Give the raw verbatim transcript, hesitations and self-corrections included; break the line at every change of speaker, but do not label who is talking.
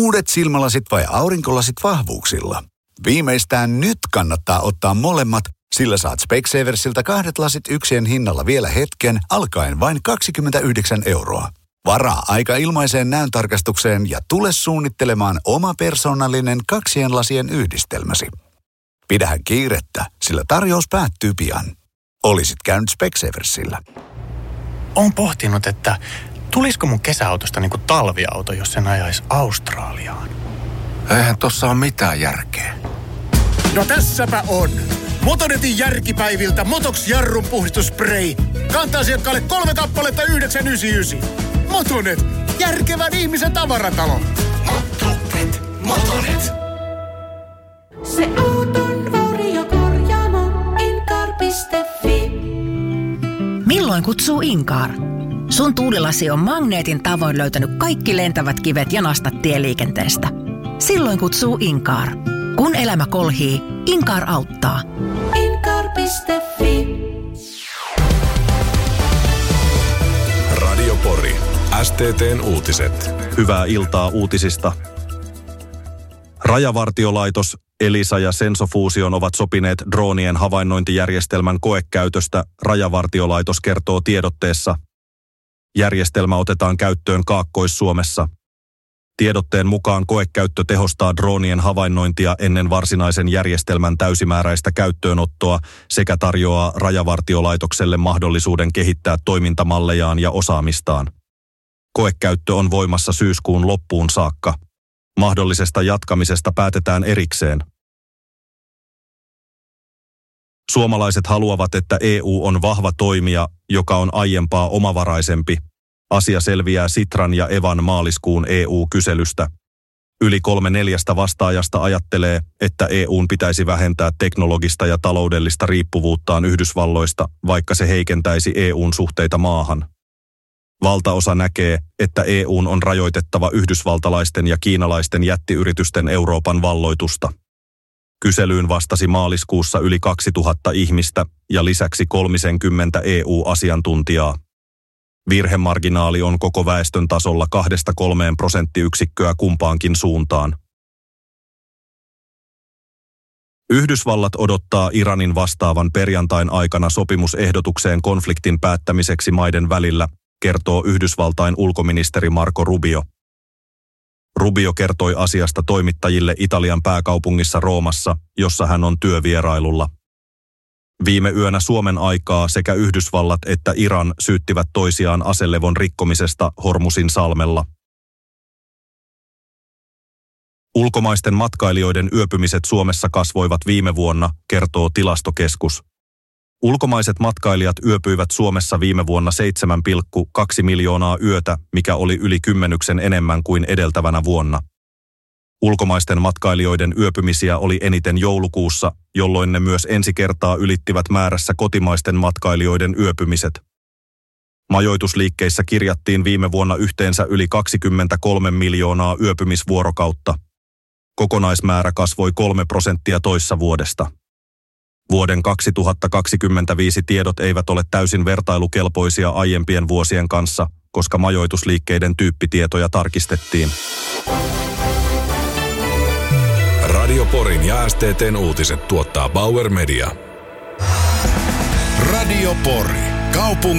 Uudet silmälasit vai aurinkolasit vahvuuksilla? Viimeistään nyt kannattaa ottaa molemmat, sillä saat Specsaversilta kahdet lasit yksien hinnalla vielä hetken, alkaen vain kaksikymmentäyhdeksän euroa. Varaa aika ilmaiseen näöntarkastukseen ja tule suunnittelemaan oma persoonallinen kaksien lasien yhdistelmäsi. Pidähän kiirettä, sillä tarjous päättyy pian. Olisit käynyt Specsaversilla.
Oon pohtinut, että tulisiko mun kesäautosta niinku talviauto, jos sen ajaisi Australiaan.
Eihän tossa ole mitään järkeä.
No tässäpä on. Motonetin järkipäiviltä Motox jarrun puhdistusspray. Kanta-asiakkaalle kolme kappaletta yhdeksän yhdeksänkymmentäyhdeksän. Motonet, järkevän ihmisen tavaratalo.
Motonet, Motonet.
Se auton vauriokorjaamo Incar piste fi.
Milloin kutsuu Incar? Sun tuulilasi on magneetin tavoin löytänyt kaikki lentävät kivet ja nastat tieliikenteestä. Silloin kutsuu Incar. Kun elämä kolhii, Incar auttaa.
Incar piste fi.
Radio Pori. S T T:n uutiset.
Hyvää iltaa uutisista. Rajavartiolaitos, Elisa ja Sensofusion ovat sopineet droonien havainnointijärjestelmän koekäytöstä, Rajavartiolaitos kertoo tiedotteessa. Järjestelmä otetaan käyttöön Kaakkois-Suomessa. Tiedotteen mukaan koekäyttö tehostaa droonien havainnointia ennen varsinaisen järjestelmän täysimääräistä käyttöönottoa sekä tarjoaa Rajavartiolaitokselle mahdollisuuden kehittää toimintamallejaan ja osaamistaan. Koekäyttö on voimassa syyskuun loppuun saakka. Mahdollisesta jatkamisesta päätetään erikseen. Suomalaiset haluavat, että E U on vahva toimija, joka on aiempaa omavaraisempi. Asia selviää Sitran ja Evan maaliskuun E U-kyselystä. Yli kolme neljästä vastaajasta ajattelee, että E U:n pitäisi vähentää teknologista ja taloudellista riippuvuuttaan Yhdysvalloista, vaikka se heikentäisi E U:n suhteita maahan. Valtaosa näkee, että E U:n on rajoitettava yhdysvaltalaisten ja kiinalaisten jättiyritysten Euroopan valloitusta. Kyselyyn vastasi maaliskuussa yli kaksituhatta ihmistä ja lisäksi kolmekymmentä E U-asiantuntijaa. Virhemarginaali on koko väestön tasolla kahdesta kolmeen prosenttiyksikköä kumpaankin suuntaan. Yhdysvallat odottaa Iranin vastaavan perjantain aikana sopimusehdotukseen konfliktin päättämiseksi maiden välillä, kertoo Yhdysvaltain ulkoministeri Marco Rubio. Rubio kertoi asiasta toimittajille Italian pääkaupungissa Roomassa, jossa hän on työvierailulla. Viime yönä Suomen aikaa sekä Yhdysvallat että Iran syyttivät toisiaan aselevon rikkomisesta Hormusin salmella. Ulkomaisten matkailijoiden yöpymiset Suomessa kasvoivat viime vuonna, kertoo Tilastokeskus. Ulkomaiset matkailijat yöpyivät Suomessa viime vuonna seitsemän pilkku kaksi miljoonaa yötä, mikä oli yli kymmenyksen enemmän kuin edeltävänä vuonna. Ulkomaisten matkailijoiden yöpymisiä oli eniten joulukuussa, jolloin ne myös ensi kertaa ylittivät määrässä kotimaisten matkailijoiden yöpymiset. Majoitusliikkeissä kirjattiin viime vuonna yhteensä yli kaksikymmentäkolme miljoonaa yöpymisvuorokautta. Kokonaismäärä kasvoi kolme prosenttia toissa vuodesta. Vuoden kaksituhattakaksikymmentäviisi tiedot eivät ole täysin vertailukelpoisia aiempien vuosien kanssa, koska majoitusliikkeiden tyyppitietoja tarkistettiin.
Radio Porin ja S T T:n uutiset tuottaa Bauer Media. Radio Pori. Kaupungin